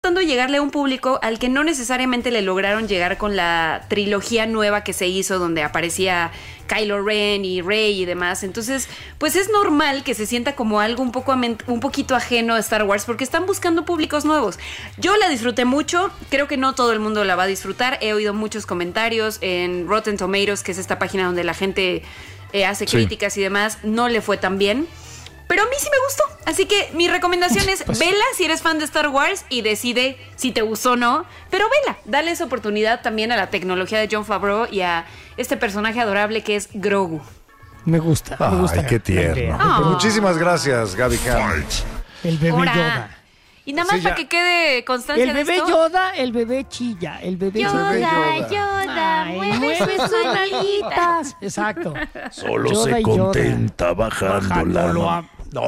tratando de llegarle a un público al que no necesariamente le lograron llegar con la trilogía nueva que se hizo, donde aparecía Kylo Ren y Rey y demás. Entonces, pues es normal que se sienta como algo un poquito ajeno a Star Wars, porque están buscando públicos nuevos. Yo la disfruté mucho, creo que no todo el mundo la va a disfrutar. He oído muchos comentarios en Rotten Tomatoes, que es esta página donde la gente hace críticas y demás. No le fue tan bien, pero a mí sí me gustó. Así que mi recomendación es vela si eres fan de Star Wars y decide si te gustó o no. Pero vela, dale esa oportunidad también a la tecnología de Jon Favreau y a este personaje adorable que es Grogu. Me gusta. Ay, qué tierno. Pues muchísimas gracias, Gaby Cam. El bebé Yoda. Y nada más para que quede constancia el bebé de esto. Yoda, el bebé chilla. El bebé Yoda, mueve sus manitas. Exacto. Solo Yoda se contenta bajándola.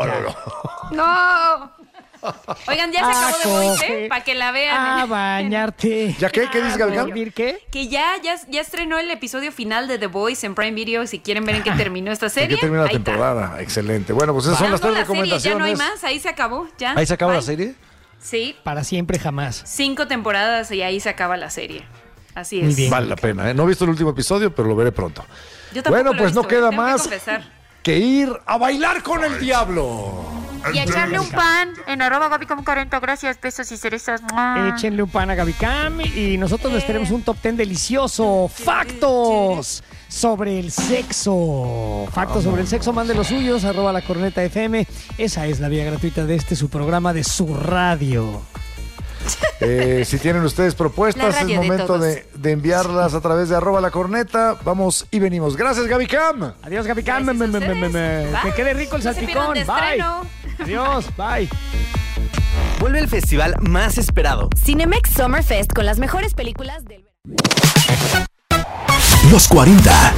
No. Oigan, ya se acabó The Voice, para que la vean. A bañarte. ¿Ya qué? ¿Qué dices, Gaby Cam? ¿Qué? Que ya estrenó el episodio final de The Voice en Prime Video. Si quieren ver en qué terminó esta serie. ¿En qué terminó la ahí temporada? Está. Excelente. Bueno, pues esas son las tres recomendaciones. Ya no hay más, ahí se acabó. ¿Ya? ¿Ahí se acaba la serie? Sí. Para siempre, jamás. 5 temporadas y ahí se acaba la serie. Así es. Muy bien. Vale la pena, ¿eh? No he visto el último episodio, pero lo veré pronto. Yo tampoco bueno, pues lo he no visto, queda tengo más que ir a bailar con el diablo. Y echarle un pan en @GabyCam40. Gracias, besos y cerezas. Échenle un pan a Gaby Cam y nosotros les tenemos un top 10 delicioso. Factos sobre el sexo. Factos sobre el sexo, mande los suyos, @lacornetafm. Esa es la vía gratuita de su programa de su radio. Si tienen ustedes propuestas, es momento de enviarlas a través de @lacorneta. Vamos y venimos. Gracias, Gaby Cam. Adiós, Gaby Cam. Que quede rico el salpicón. Bye. Adiós, bye. Vuelve el festival más esperado. Cinemex Summer Fest con las mejores películas del verano. Los 40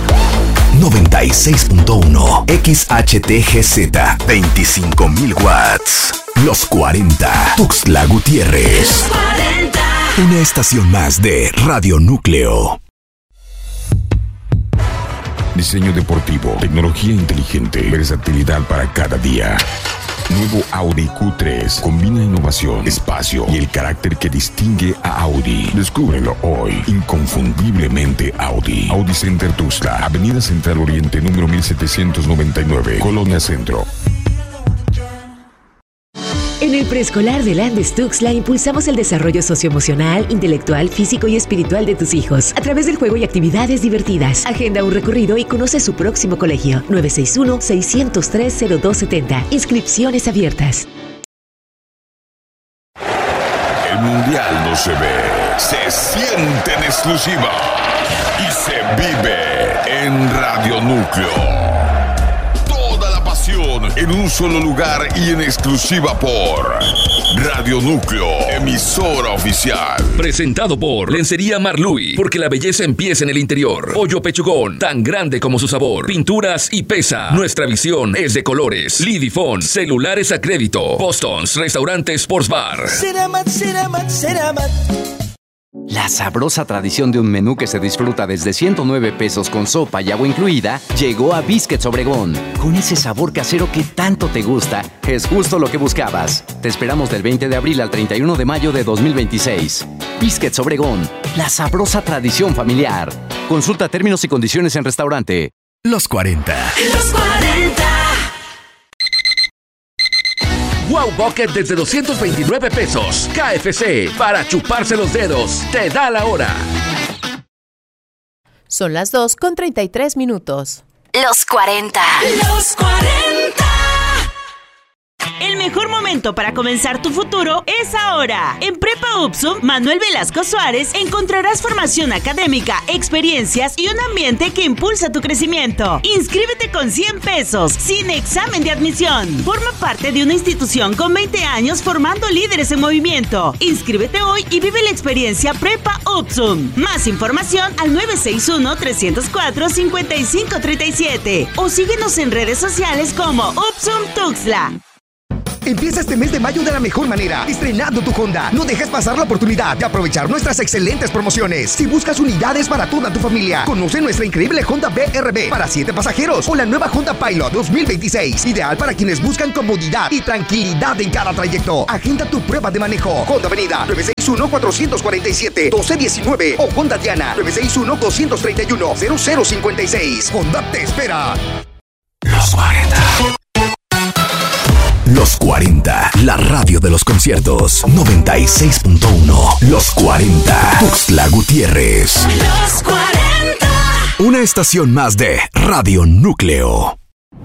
96.1 XHTGZ 25,000 watts. Los 40 Tuxtla Gutiérrez. Los 40. Una estación más de Radio Núcleo. Diseño deportivo, tecnología inteligente, versatilidad para cada día. Nuevo Audi Q3 combina innovación, espacio y el carácter que distingue a Audi. Descúbrelo hoy. Inconfundiblemente Audi. Audi Center Tuxtla, Avenida Central Oriente, número 1799, Colonia Centro. En el preescolar de Landes Tuxtla impulsamos el desarrollo socioemocional, intelectual, físico y espiritual de tus hijos a través del juego y actividades divertidas. Agenda un recorrido y conoce su próximo colegio. 961-603-0270. Inscripciones abiertas. El mundial no se ve, se siente en exclusiva y se vive en Radio Núcleo. En un solo lugar y en exclusiva por Radio Núcleo, emisora oficial. Presentado por Lencería Marluy, porque la belleza empieza en el interior. Pollo Pechugón, tan grande como su sabor. Pinturas y pesa. Nuestra visión es de colores. Lidifón, celulares a crédito. Boston's, restaurante Sports Bar. Ceramat. La sabrosa tradición de un menú que se disfruta desde 109 pesos con sopa y agua incluida llegó a Biscuits Obregón. Con ese sabor casero que tanto te gusta, es justo lo que buscabas. Te esperamos del 20 de abril al 31 de mayo de 2026. Biscuits Obregón, la sabrosa tradición familiar. Consulta términos y condiciones en restaurante. Los 40. Los 40. Wow Bucket desde 229 pesos. KFC, para chuparse los dedos. Te da la hora. Son las 2:33. Los 40. Los 40. El mejor momento para comenzar tu futuro es ahora. En Prepa UPSUM, Manuel Velasco Suárez, encontrarás formación académica, experiencias y un ambiente que impulsa tu crecimiento. Inscríbete con 100 pesos, sin examen de admisión. Forma parte de una institución con 20 años formando líderes en movimiento. Inscríbete hoy y vive la experiencia Prepa UPSUM. Más información al 961-304-5537 o síguenos en redes sociales como UPSUM Tuxtla. Empieza este mes de mayo de la mejor manera, estrenando tu Honda. No dejes pasar la oportunidad de aprovechar nuestras excelentes promociones. Si buscas unidades para toda tu familia, conoce nuestra increíble Honda BRB para 7 pasajeros o la nueva Honda Pilot 2026, ideal para quienes buscan comodidad y tranquilidad en cada trayecto. Agenda tu prueba de manejo. Honda Avenida 961-447-1219 o Honda Diana 961-231-0056. Honda te espera. Los 40. Los 40, la radio de los conciertos. 96.1. Los 40. Tuxtla Gutiérrez. Los 40. Una estación más de Radio Núcleo.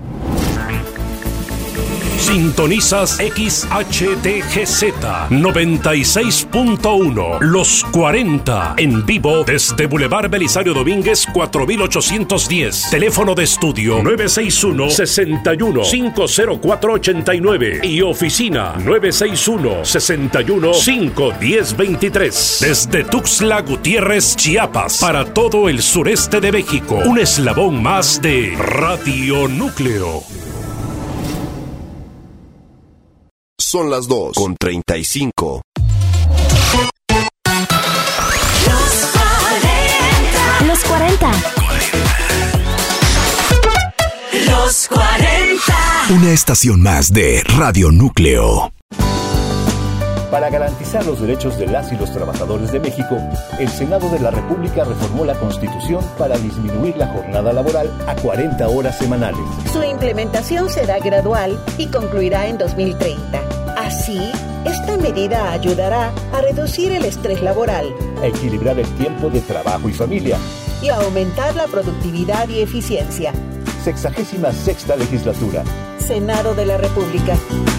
Sintonizas XHTGZ 96.1 Los 40 en vivo desde Boulevard Belisario Domínguez 4810. Teléfono de estudio 961-61-50489 y oficina 961-61-51023. Desde Tuxtla Gutiérrez, Chiapas, para todo el sureste de México. Un eslabón más de Radio Núcleo. Son las 2:35. Los 40. Los 40. Una estación más de Radio Núcleo. Para garantizar los derechos de las y los trabajadores de México, el Senado de la República reformó la Constitución para disminuir la jornada laboral a 40 horas semanales. Su implementación será gradual y concluirá en 2030. Así, esta medida ayudará a reducir el estrés laboral, A equilibrar el tiempo de trabajo y familia. y a aumentar la productividad y eficiencia. 66ª legislatura. Senado de la República.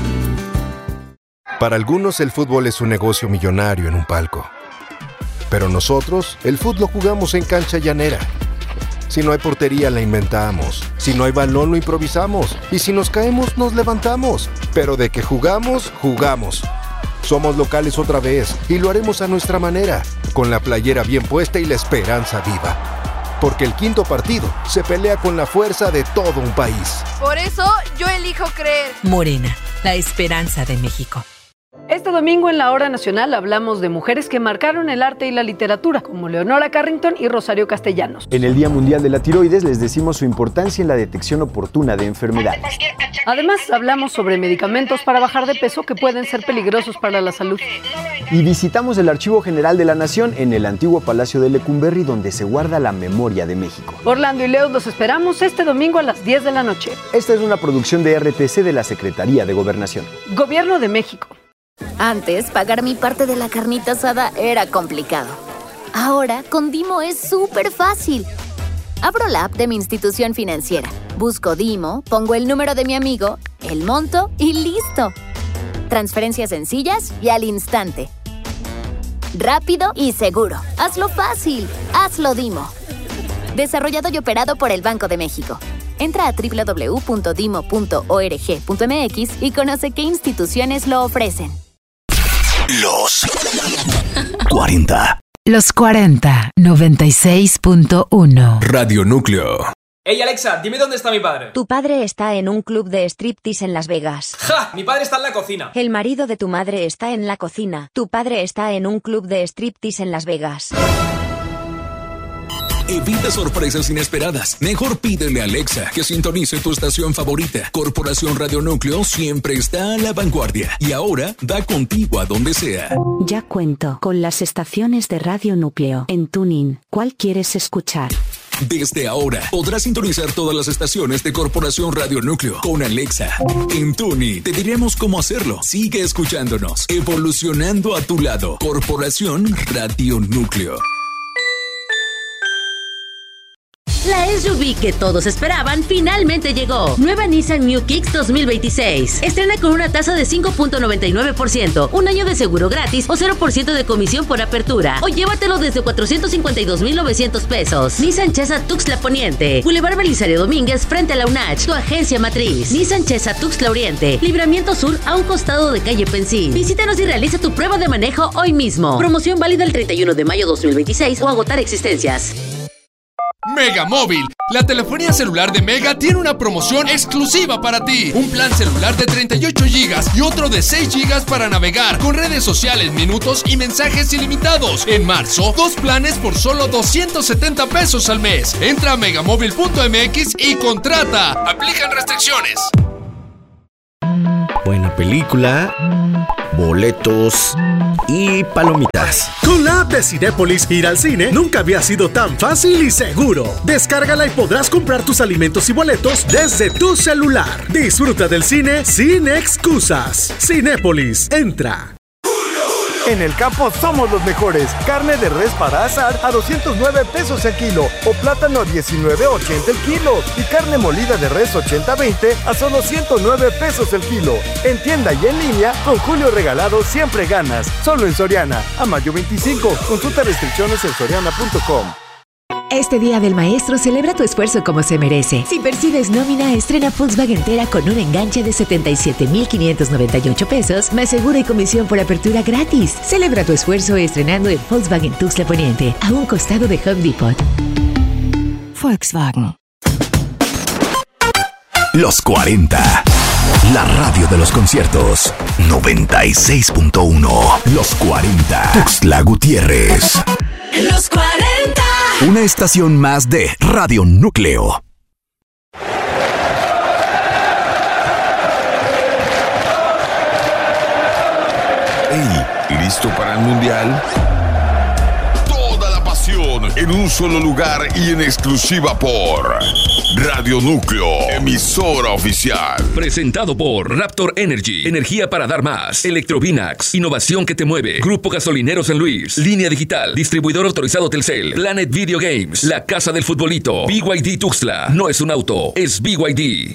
Para algunos el fútbol es un negocio millonario en un palco. Pero nosotros, el fútbol lo jugamos en cancha llanera. Si no hay portería, la inventamos. Si no hay balón, lo improvisamos. Y si nos caemos, nos levantamos. Pero de que jugamos, jugamos. Somos locales otra vez y lo haremos a nuestra manera, con la playera bien puesta y la esperanza viva. Porque el quinto partido se pelea con la fuerza de todo un país. Por eso yo elijo creer. Morena, la esperanza de México. Este domingo en la Hora Nacional hablamos de mujeres que marcaron el arte y la literatura, como Leonora Carrington y Rosario Castellanos. En el Día Mundial de la Tiroides les decimos su importancia en la detección oportuna de enfermedades. Además, hablamos sobre medicamentos para bajar de peso que pueden ser peligrosos para la salud. Y visitamos el Archivo General de la Nación en el antiguo Palacio de Lecumberri, donde se guarda la memoria de México. Orlando y Leo los esperamos este domingo a las 10 de la noche. Esta es una producción de RTC de la Secretaría de Gobernación. Gobierno de México. Antes, pagar mi parte de la carnita asada era complicado. Ahora, con Dimo es súper fácil. Abro la app de mi institución financiera, busco Dimo, pongo el número de mi amigo, el monto y ¡listo! Transferencias sencillas y al instante. Rápido y seguro. Hazlo fácil. Hazlo Dimo. Desarrollado y operado por el Banco de México. Entra a www.dimo.org.mx y conoce qué instituciones lo ofrecen. Los 40. Los 40, 96.1. Radio Núcleo. Hey Alexa, dime dónde está mi padre. Tu padre está en un club de striptease en Las Vegas. ¡Ja! Mi padre está en la cocina. El marido de tu madre está en la cocina. Tu padre está en un club de striptease en Las Vegas. Evita sorpresas inesperadas. Mejor pídele a Alexa que sintonice tu estación favorita. Corporación Radio Núcleo siempre está a la vanguardia y ahora va contigo a donde sea. Ya cuento con las estaciones de Radio Núcleo en TuneIn. ¿Cuál quieres escuchar? Desde ahora podrás sintonizar todas las estaciones de Corporación Radio Núcleo con Alexa. En TuneIn te diremos cómo hacerlo. Sigue escuchándonos, evolucionando a tu lado. Corporación Radio Núcleo. La SUV que todos esperaban finalmente llegó. Nueva Nissan New Kicks 2026. Estrena con una tasa de 5.99%, un año de seguro gratis o 0% de comisión por apertura. O llévatelo desde 452,900 pesos. Nissan Chesa Tuxtla Poniente. Boulevard Belisario Domínguez frente a la UNACH, tu agencia matriz. Nissan Chesa Tuxtla Oriente. Libramiento Sur a un costado de calle Pensil. Visítanos y realiza tu prueba de manejo hoy mismo. Promoción válida el 31 de mayo 2026 o agotar existencias. Megamóvil. La telefonía celular de Mega tiene una promoción exclusiva para ti. Un plan celular de 38 GB y otro de 6 GB para navegar con redes sociales, minutos y mensajes ilimitados. En marzo, 2 planes por solo 270 pesos al mes. Entra a megamóvil.mx y contrata. Aplican restricciones. Buena película, boletos y palomitas. Con la app de Cinépolis, ir al cine nunca había sido tan fácil y seguro. Descárgala y podrás comprar tus alimentos y boletos desde tu celular. Disfruta del cine sin excusas. Cinépolis, entra. En el campo somos los mejores. Carne de res para asar a 209 pesos el kilo o plátano a 19.80 el kilo y carne molida de res 80-20 a solo 109 pesos el kilo. En tienda y en línea, con Julio Regalado siempre ganas. Solo en Soriana. A mayo 25. Consulta restricciones en soriana.com. Este Día del Maestro celebra tu esfuerzo como se merece. Si percibes nómina, estrena Volkswagen Tera con un enganche de 77,598 pesos, más seguro y comisión por apertura gratis. Celebra tu esfuerzo estrenando el Volkswagen Tuxtla Poniente, a un costado de Home Depot. Volkswagen. Los 40. La radio de los conciertos. 96.1. Los 40. Tuxtla Gutiérrez. Los 40. Una estación más de Radio Núcleo. Hey, ¿listo para el Mundial? Toda la pasión en un solo lugar y en exclusiva por Radio Núcleo, emisora oficial. Presentado por Raptor Energy, energía para dar más. Electrovinax, innovación que te mueve. Grupo Gasolinero San Luis, Línea Digital, distribuidor autorizado Telcel. Planet Video Games, la casa del futbolito. BYD Tuxtla, no es un auto, es BYD.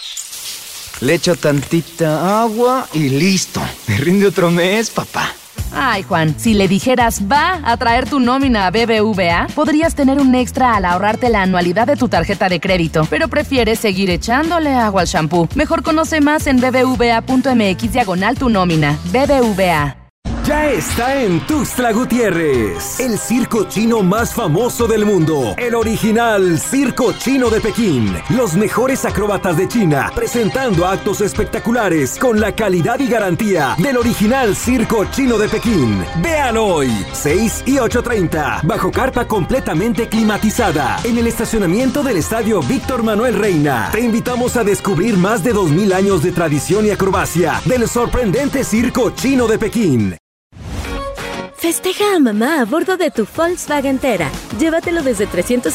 Le echo tantita agua y listo. Me rinde otro mes, papá. Ay, Juan, si le dijeras va a traer tu nómina a BBVA, podrías tener un extra al ahorrarte la anualidad de tu tarjeta de crédito, pero prefieres seguir echándole agua al shampoo. Mejor conoce más en bbva.mx/tu nómina. BBVA. Ya está en Tuxtla Gutiérrez, el circo chino más famoso del mundo, el original Circo Chino de Pekín. Los mejores acróbatas de China, presentando actos espectaculares con la calidad y garantía del original Circo Chino de Pekín. Vean hoy, 6 y 8:30, bajo carpa completamente climatizada, en el estacionamiento del Estadio Víctor Manuel Reina. Te invitamos a descubrir más de 2000 años de tradición y acrobacia del sorprendente Circo Chino de Pekín. Festeja a mamá a bordo de tu Volkswagen Tera. Llévatelo desde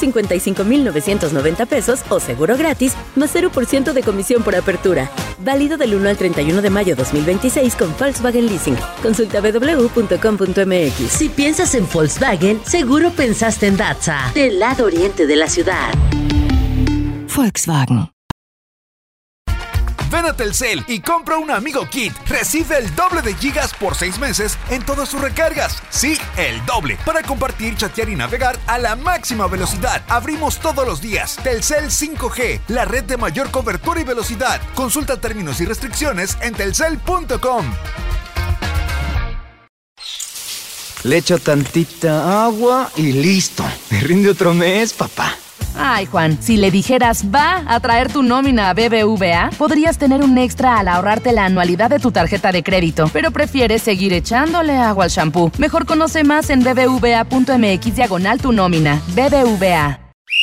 355,990 pesos o seguro gratis, más 0% de comisión por apertura. Válido del 1 al 31 de mayo 2026 con Volkswagen Leasing. Consulta www.com.mx. Si piensas en Volkswagen, seguro pensaste en Datsa, del lado oriente de la ciudad. Volkswagen. Ven a Telcel y compra un Amigo Kit. Recibe el doble de gigas por 6 meses en todas sus recargas. Sí, el doble. Para compartir, chatear y navegar a la máxima velocidad. Abrimos todos los días. Telcel 5G, la red de mayor cobertura y velocidad. Consulta términos y restricciones en telcel.com. Le echo tantita agua y listo. Me rinde otro mes, papá. Ay, Juan, si le dijeras va a traer tu nómina a BBVA, podrías tener un extra al ahorrarte la anualidad de tu tarjeta de crédito, pero prefieres seguir echándole agua al shampoo. Mejor conoce más en bbva.mx/tu nómina. BBVA.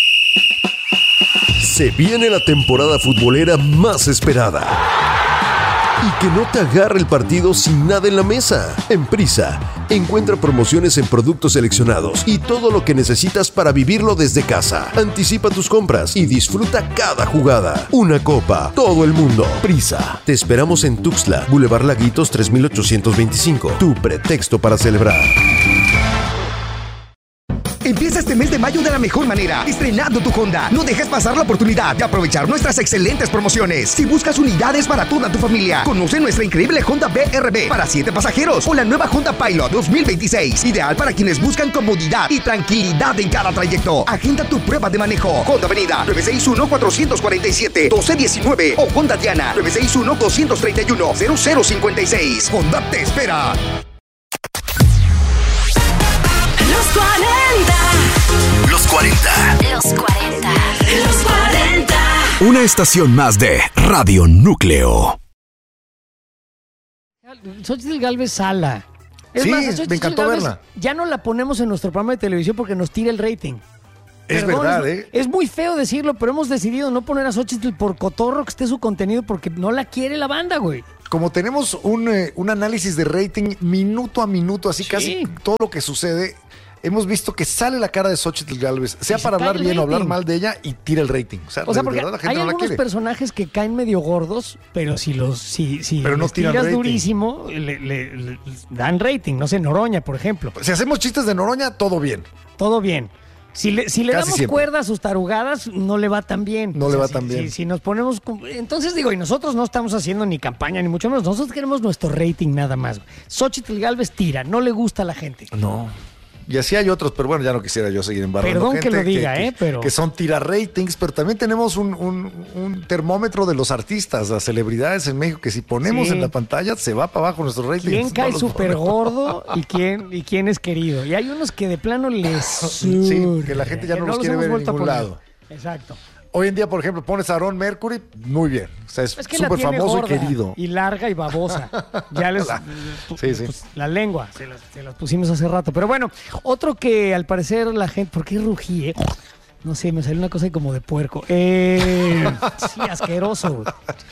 Se viene la temporada futbolera más esperada. Y que no te agarre el partido sin nada en la mesa. En Prisa, encuentra promociones en productos seleccionados y todo lo que necesitas para vivirlo desde casa. Anticipa tus compras y disfruta cada jugada. Una copa, todo el mundo. Prisa. Te esperamos en Tuxtla, Boulevard Laguitos 3825. Tu pretexto para celebrar. Empieza este mes de mayo de la mejor manera, estrenando tu Honda. No dejes pasar la oportunidad de aprovechar nuestras excelentes promociones. Si buscas unidades para toda tu familia, conoce nuestra increíble Honda BRB para 7 pasajeros o la nueva Honda Pilot 2026, ideal para quienes buscan comodidad y tranquilidad en cada trayecto. Agenda tu prueba de manejo. Honda Avenida 961-447-1219 o Honda Diana 961-231-0056. Honda te espera. Los 40. Los 40. Los 40. Una estación más de Radio Núcleo. Xóchitl Gálvez Sala. Es sí, más, a Xóchitl me encantó Gálvez verla. Ya no la ponemos en nuestro programa de televisión porque nos tira el rating. Es verdad, ¿eh? Es muy feo decirlo, pero hemos decidido no poner a Xóchitl por cotorro que esté su contenido porque no la quiere la banda, güey. Como tenemos un análisis de rating minuto a minuto, así casi todo lo que sucede, hemos visto que sale la cara de Xóchitl Gálvez, sea para hablar bien o hablar mal de ella, y tira el rating. O sea porque verdad, la gente hay no la algunos quiere. personajes que caen medio gordos, pero si Pero no les tiran tiras rating. durísimo, le dan rating. No sé, Noroña, por ejemplo. Si hacemos chistes de Noroña, todo bien. Todo bien. Si le damos siempre. cuerda a sus tarugadas, no le va tan bien. No le va tan bien. Si nos ponemos... Entonces digo, y nosotros no estamos haciendo ni campaña, ni mucho menos. Nosotros queremos nuestro rating nada más. Xóchitl Gálvez tira, no le gusta a la gente. No. Y así hay otros, pero bueno, ya no quisiera yo seguir embarrando Perdón gente que lo diga, pero... Que son tira ratings, pero también tenemos un termómetro de los artistas, las celebridades en México, que si ponemos en la pantalla, se va para abajo nuestro rating. ¿Quién cae súper gordo y quién es querido? Y hay unos que de plano les sí, que la gente ya no los quiere ver en ningún lado. Exacto. Hoy en día, por ejemplo, pones a Aaron Mercury, muy bien. O sea, es que la súper tiene famoso gorda y querido. Y larga y babosa. Ya les... Sí. La lengua, se las pusimos hace rato. Pero bueno, otro que al parecer la gente... ¿Por qué rugí, No sé, me salió una cosa ahí como de puerco. Sí, asqueroso, güey.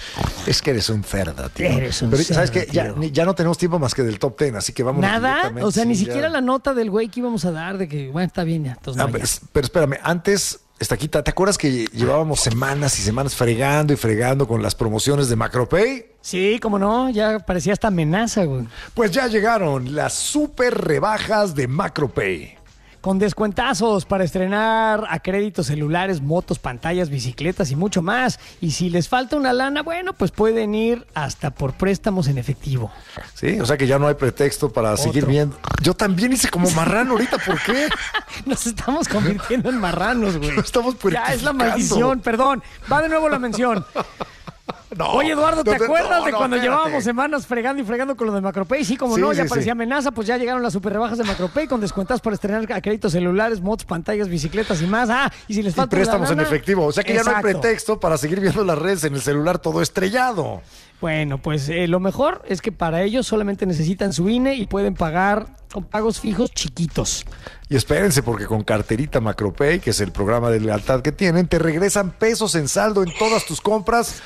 Es que eres un cerdo, tío. Eres un Pero cerdo, ¿sabes qué? tío. Ya no tenemos tiempo más que del top 10, así que vamos. ¿Nada? O sea, ni sí, siquiera la nota del güey que íbamos a dar de que, bueno, está bien ya. Entonces, no, pero espérame, antes... Estaquita, ¿te acuerdas que llevábamos semanas y semanas fregando y fregando con las promociones de Macropay? Sí, cómo no, ya parecía esta amenaza, güey. Pues ya llegaron las super rebajas de Macropay. Con descuentazos para estrenar a crédito celulares, motos, pantallas, bicicletas y mucho más. Y si les falta una lana, bueno, pues pueden ir hasta por préstamos en efectivo. Sí, o sea que ya no hay pretexto para seguir viendo. Yo también hice como marrano ahorita, ¿por qué? Nos estamos convirtiendo en marranos, güey. Estamos Ya es la maldición, perdón. Va de nuevo la mención. No, oye, Eduardo, ¿te acuerdas de cuando espérate. llevábamos semanas fregando y fregando con lo de Macropay? Sí, como no, ya parecía amenaza, pues ya llegaron las super rebajas de Macropay con descuentas para estrenar a créditos celulares, motos, pantallas, bicicletas y más. Y si les falta préstamos la lana, en efectivo. O sea que ya no hay exacto. pretexto para seguir viendo las redes en el celular todo estrellado. Bueno, pues lo mejor es que para ellos solamente necesitan su INE y pueden pagar con pagos fijos chiquitos. Y espérense, porque con carterita Macropay, que es el programa de lealtad que tienen, te regresan pesos en saldo en todas tus compras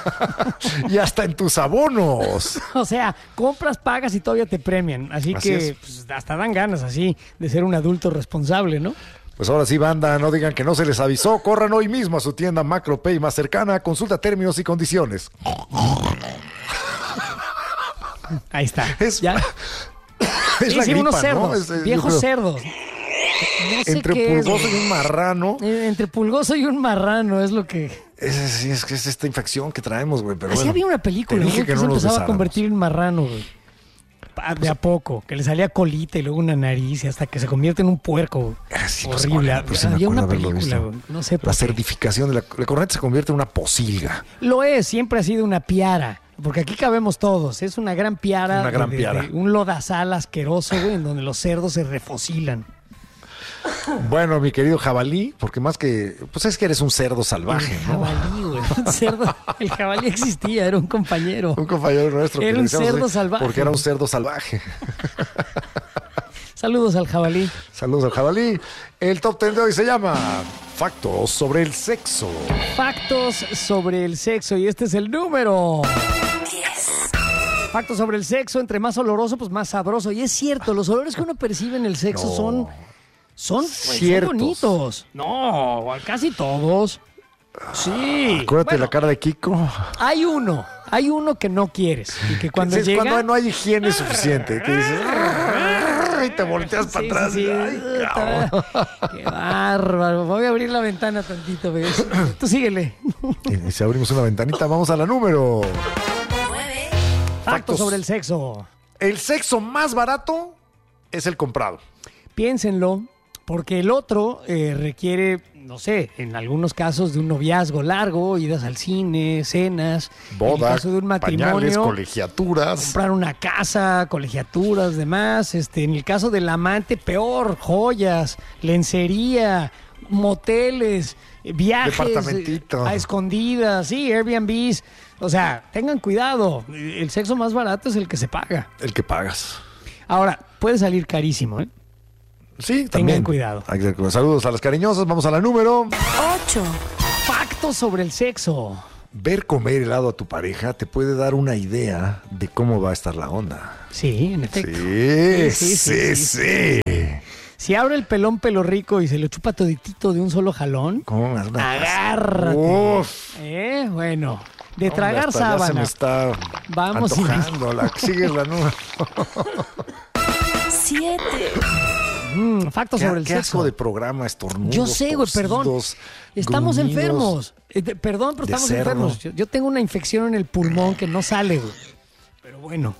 y hasta en tus abonos. O sea, compras, pagas y todavía te premian. Así que pues, hasta dan ganas así de ser un adulto responsable, ¿no? Pues ahora sí, banda, no digan que no se les avisó. Corran hoy mismo a su tienda Macropay más cercana. Consulta términos y condiciones. Ahí está. ¿Ya? Es la sí, gripa, unos cerdos, ¿no? viejos cerdos. No sé entre qué pulgoso es, y un marrano. Entre pulgoso y un marrano es lo que... Es que es esta infección que traemos, güey. Pero así bueno, había una película, ¿no? Que se empezaba a convertir en marrano, güey. De a poco, que le salía colita y luego una nariz y hasta que se convierte en un puerco. Sí, horrible. Pues había una película, güey. No sé por la qué. certificación de la corneta se convierte en una posilga. Lo es, siempre ha sido una piara. Porque aquí cabemos todos. Es una gran piara. Una gran piara. De un lodazal asqueroso, güey, en donde los cerdos se refocilan. Bueno, mi querido jabalí, porque más que... Pues es que eres un cerdo salvaje, ¿no? Jabalí, güey. Un cerdo... El jabalí existía, era un compañero. Un compañero nuestro. Era un cerdo salvaje. Porque era un cerdo salvaje. Saludos al jabalí. Saludos al jabalí. El top 10 de hoy se llama Factos sobre el sexo. Factos sobre el sexo. Y este es el número 10. Factos sobre el sexo. Entre más oloroso, pues más sabroso. Y es cierto, los olores que uno percibe en el sexo son bonitos. No, casi todos. Sí. Acuérdate la cara de Kiko. Hay uno que no quieres. Y que cuando llega... cuando no hay higiene suficiente. Que dices... Y te volteas para atrás. Sí. Ay, cabrón. Qué bárbaro. Voy a abrir la ventana tantito, ¿ves? Tú síguele. Y si abrimos una ventanita, vamos a la número 9. Factos sobre el sexo. El sexo más barato es el comprado. Piénsenlo, porque el otro requiere, no sé, en algunos casos de un noviazgo largo, idas al cine, cenas, boda, en el caso de un matrimonio, pañales, colegiaturas, comprar una casa, colegiaturas, demás. En el caso del amante, peor, joyas, lencería, moteles, viajes Departamentito. a escondidas, sí, Airbnbs. O sea, tengan cuidado. El sexo más barato es el que se paga. El que pagas. Ahora, puede salir carísimo, ¿eh? Sí, también. Tengan cuidado. Hay que tener cuidado. Saludos a las cariñosas. Vamos a la número 8. Factos sobre el sexo. Ver comer helado a tu pareja te puede dar una idea de cómo va a estar la onda. Sí, en efecto. Sí. Si abre el pelón pelo rico y se lo chupa toditito de un solo jalón, ¿cómo? agárrate. Uf. Bueno, de tragar hasta ya sábana. se me está Vamos antojando. Sigue la número 7. Factos sobre el Qué sexo. asco de programa, estornudos. Yo sé, güey, perdón. tosidos, Estamos gruñidos. enfermos. Perdón, pero de estamos cerdo. enfermos. Yo tengo una infección en el pulmón que no sale, güey. Pero bueno.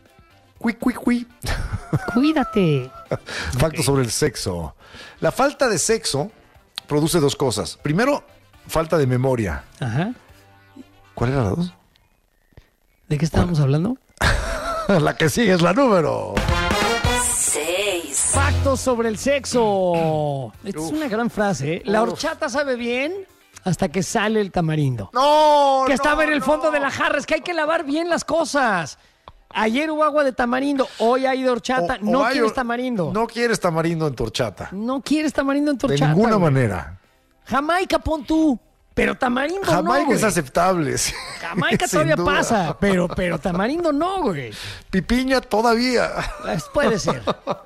Cuídate. Factos sobre el sexo. La falta de sexo produce dos cosas. Primero, falta de memoria. Ajá. ¿Cuál era la dos? ¿De qué estábamos hablando? La que sigue es la número 6. Factos sobre el sexo. Esta es una gran frase, ¿eh? La horchata sabe bien hasta que sale el tamarindo. ¡No! Que estaba en el fondo de la jarra. Es que hay que lavar bien las cosas. Ayer hubo agua de tamarindo, hoy hay de horchata. No quieres tamarindo. No quieres tamarindo en tu horchata. No quieres tamarindo en tu De horchata. ninguna güey. manera. Jamaica, pon tú. Pero tamarindo Jamaica no, es güey. aceptable. Sí. Jamaica Sin todavía duda. pasa, pero tamarindo no, güey. Pipiña todavía. Puede ser.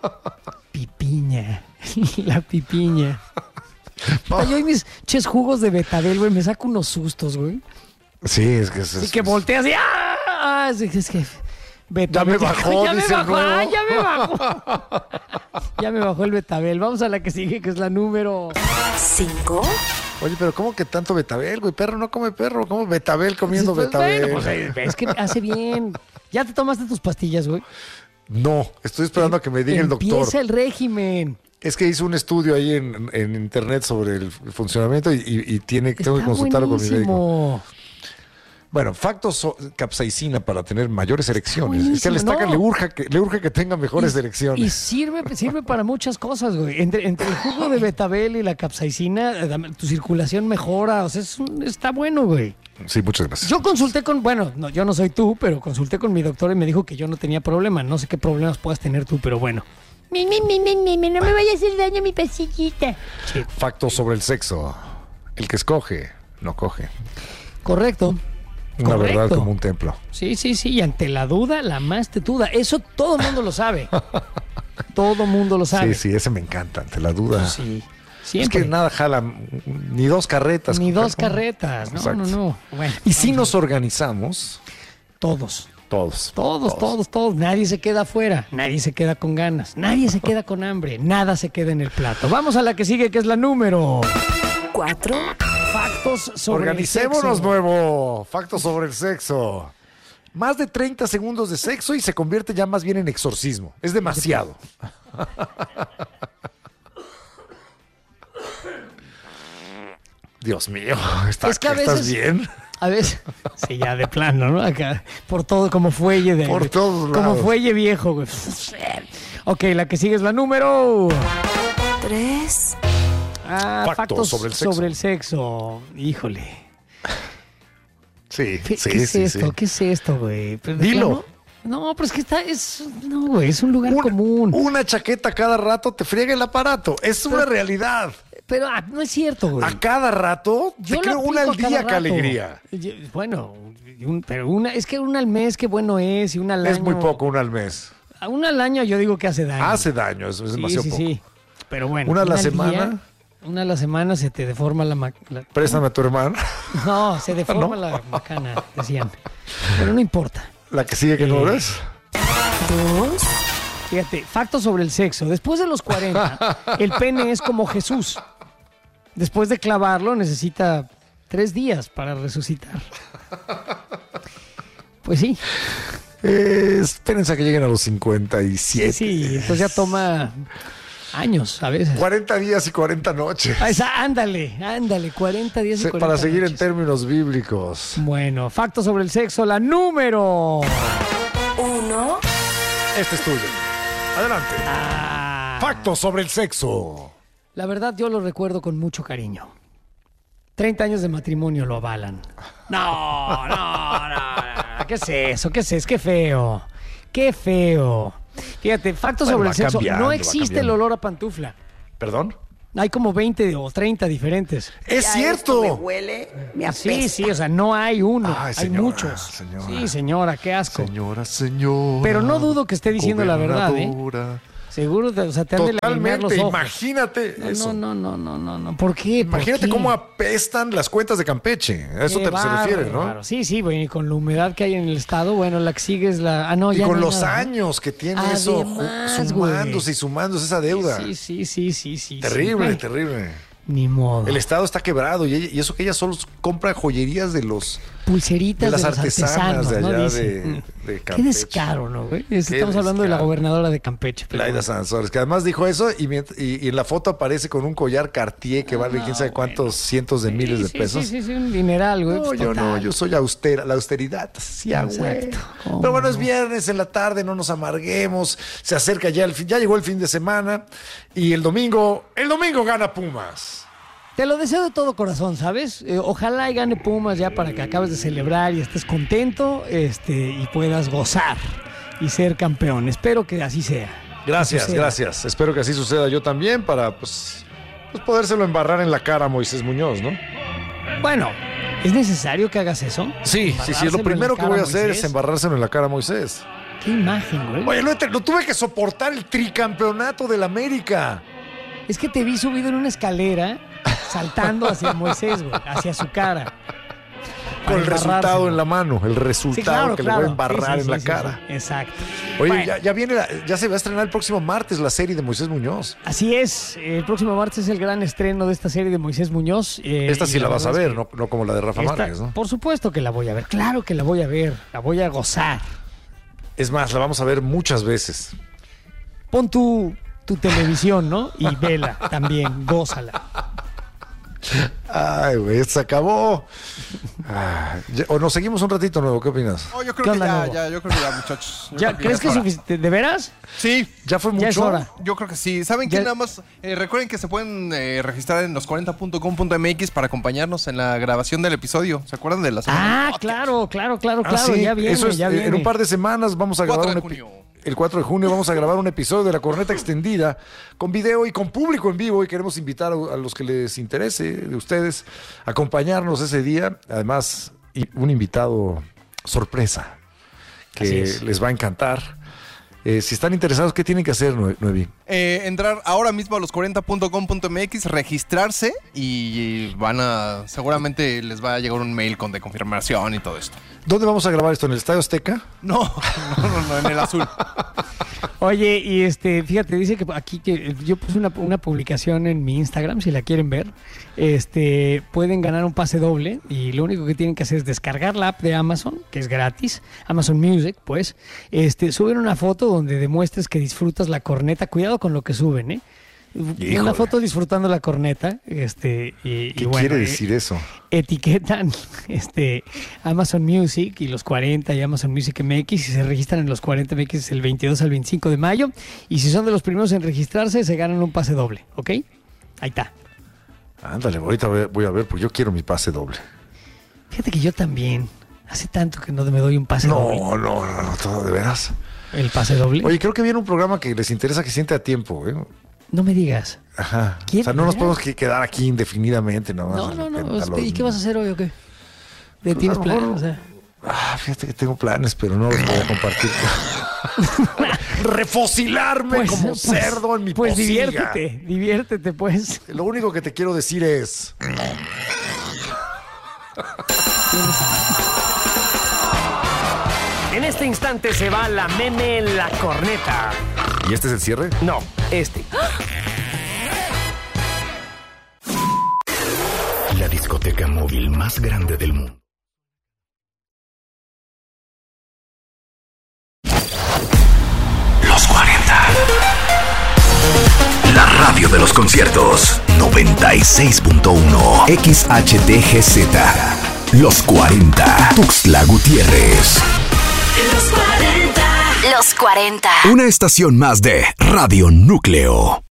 Pipiña. La pipiña. Yo y mis jugos de betabel, güey, me saco unos sustos, güey. Sí, es que... Y que volteas y ¡ah! Es que... Ya me bajó, ya me dice el bajó, nuevo. ya me bajó. Ya me bajó el betabel. Vamos a la que sigue, que es la número 5. Oye, pero ¿cómo que tanto betabel, güey? Perro no come perro. ¿Cómo betabel comiendo Pues, betabel? bueno, pues, es que hace bien. ¿Ya te tomaste tus pastillas, güey? No, estoy esperando a que me diga el doctor. Empieza el régimen. Es que hice un estudio ahí en internet sobre el funcionamiento y tengo que consultarlo con mi médico. Bueno, factos capsaicina para tener mayores erecciones. Es que al estaca le urge que tenga mejores erecciones. Y sirve para muchas cosas, güey. Entre el jugo de betabel y la capsaicina, tu circulación mejora. O sea, está bueno, güey. Sí, muchas gracias. Yo consulté yo no soy tú, pero consulté con mi doctor y me dijo que yo no tenía problema. No sé qué problemas puedas tener tú, pero bueno. No me vaya a hacer daño mi pasillita. Sí. Factos sobre el sexo. El que escoge, no coge. Correcto. Una verdad como un templo. Sí. Y ante la duda, la más tetuda. Eso todo el mundo lo sabe. Todo el mundo lo sabe. Sí, ese me encanta. Ante la duda. Sí. Siempre. Es que nada jala, ni dos carretas. Ni dos carretas. No. Bueno, y si nos organizamos. Todos. Todos. Nadie se queda afuera. Nadie se queda con ganas. Nadie se queda con hambre. Nada se queda en el plato. Vamos a la que sigue, que es la número 4. Factos sobre Organicémonos, el sexo. nuevo. Factos sobre el sexo. Más de 30 segundos de sexo y se convierte ya más bien en exorcismo. Es demasiado. Dios mío, Es que a veces, ¿estás bien? A veces, sí, ya de plano, ¿no? Acá, por todo, como fuelle de... Por todos lados. Como fuelle viejo, güey. Ok, la que sigue es la número 3. Factos sobre el sexo. Híjole. Sí, ¿Qué es esto? sí. ¿Qué es esto, güey? Dilo. No, pero es que no, güey, es un lugar común. Una chaqueta cada rato te friega el aparato. Es una realidad. Pero no es cierto, güey. A cada rato, Yo te lo creo una al aplico a día, cada qué rato. alegría. Bueno, pero es que una al mes, qué bueno es, y una al año. Es muy poco, una al mes. Una al año yo digo que hace daño. Hace daño, es demasiado poco. Sí. Pero bueno. Una a la al semana. día, una a la semana se te deforma la Préstame a tu hermano. No, se deforma la macana, decían. Pero no importa. La que sigue que no eres. 2. Fíjate, factos sobre el sexo. Después de los 40, el pene es como Jesús. Después de clavarlo, necesita 3 días para resucitar. Pues sí. Espérense a que lleguen a los 57. Sí, entonces ya toma años a veces. 40 días y 40 noches. Ándale, 40 días y 40 Para seguir noches. en términos bíblicos. Bueno, factos sobre el sexo, la número 1. Este es tuyo. Adelante. Factos sobre el sexo. La verdad, yo lo recuerdo con mucho cariño. 30 años de matrimonio lo avalan. No. ¿Qué es eso? ¿Qué es eso? Qué feo. Qué feo. Fíjate, factos sobre el sexo. No existe el olor a pantufla. ¿Perdón? Hay como 20 o 30 diferentes. ¡Es cierto! Me huele, me apesta. Sí, o sea, no hay uno. Ay, hay señora, muchos. Señora. Sí, señora, qué asco. Señora. Pero no dudo que esté diciendo la verdad, ¿eh? Seguro, o sea, te han de laminar los ojos. Imagínate eso. No. ¿Por qué? Imagínate cómo apestan las cuentas de Campeche. A eso se refiere, ¿no? Claro. Sí, bueno, y con la humedad que hay en el estado, bueno, la que sigue es la... y ya con no los años que tiene eso, sumándose esa deuda. Sí. Terrible. Ni modo. El estado está quebrado y eso que ella solo compra joyerías de los... Pulseritas de las artesanas de allá, ¿no? de Campeche. Qué descaro, ¿no, güey? Estamos hablando de la gobernadora de Campeche. Laida Sansores, que además dijo eso y en la foto aparece con un collar Cartier que vale quién sabe cuántos cientos de miles de pesos. Sí, un dineral, güey. Yo soy austera, la austeridad. Sí, güey. Pero bueno, es viernes en la tarde, no nos amarguemos. Se acerca ya ya llegó el fin de semana y el domingo gana Pumas. Te lo deseo de todo corazón, ¿sabes? Ojalá y gane Pumas ya para que acabes de celebrar y estés contento y puedas gozar y ser campeón. Espero que así sea. Gracias. Espero que así suceda yo también para pues podérselo embarrar en la cara a Moisés Muñoz, ¿no? Bueno, ¿es necesario que hagas eso? Sí. Lo primero que voy a hacer es embarrárselo en la cara a Moisés. Qué imagen, güey. Oye, lo tuve que soportar el tricampeonato del América. Es que te vi subido en una escalera saltando hacia Moisés, güey, hacia su cara. Con el resultado en la mano, el resultado que le voy a embarrar en la cara. Sí, exacto. Oye, bueno, ya se va a estrenar el próximo martes la serie de Moisés Muñoz. Así es, el próximo martes es el gran estreno de esta serie de Moisés Muñoz. Esta sí la vas a ver, no como la de Rafa Márquez, ¿no? Por supuesto que la voy a ver, claro que la voy a ver, la voy a gozar. Es más, la vamos a ver muchas veces. Pon tu televisión, ¿no? Y vela también, gózala. Ay, güey, se acabó. ¿O nos seguimos un ratito, Nuevo? ¿Qué opinas? Yo creo que ya, muchachos. ¿Crees que es suficiente? ¿De veras? Sí. ¿Ya fue mucho? Ya es hora. Yo creo que sí. ¿Saben qué? Nada más, recuerden que se pueden registrar en los40.com.mx para acompañarnos en la grabación del episodio. ¿Se acuerdan de la semana? Claro. Sí, ya viene, eso es, ya viene. En un par de semanas vamos a grabar el 4 de junio vamos a grabar un episodio de La Corneta Extendida con video y con público en vivo y queremos invitar a los que les interese de ustedes a acompañarnos ese día. Además, un invitado sorpresa que les va a encantar. Si están interesados, ¿qué tienen que hacer, Nuevi? Entrar ahora mismo a los40.com.mx, registrarse y seguramente les va a llegar un mail de confirmación y todo esto. ¿Dónde vamos a grabar esto? ¿En el Estadio Azteca? No, en el azul. Oye, y fíjate, dice que aquí que yo puse una publicación en mi Instagram, si la quieren ver. Pueden ganar un pase doble y lo único que tienen que hacer es descargar la app de Amazon, que es gratis, Amazon Music, pues. Suben una foto donde demuestres que disfrutas la corneta. Cuidado con lo que suben, ¿eh? Híjole. Una foto disfrutando la corneta. ¿Qué bueno, quiere decir eso? Etiquetan Amazon Music y los 40 y Amazon Music MX y se registran en los 40 MX el 22 al 25 de mayo. Y si son de los primeros en registrarse, se ganan un pase doble, ¿ok? Ahí está. Ándale, ahorita voy a ver, porque yo quiero mi pase doble. Fíjate que yo también. Hace tanto que no me doy un pase doble. No, todo de veras. ¿El pase doble? Oye, creo que viene un programa que les interesa que siente a tiempo, ¿eh? No me digas. Ajá. O sea, no nos podemos quedar aquí indefinidamente, nada más. No. ¿Y qué vas a hacer hoy o qué? ¿Tienes planes? O sea. Fíjate que tengo planes, pero no los voy a compartir. Refocilarme como cerdo en mi pocilla. Diviértete, pues. Lo único que te quiero decir es... En este instante se va la meme en la corneta. ¿Y este es el cierre? No, La discoteca móvil más grande del mundo. Los 40. La radio de los conciertos. 96.1 XHTGZ. Los 40. Tuxtla Gutiérrez. Los 40. Una estación más de Radio Núcleo.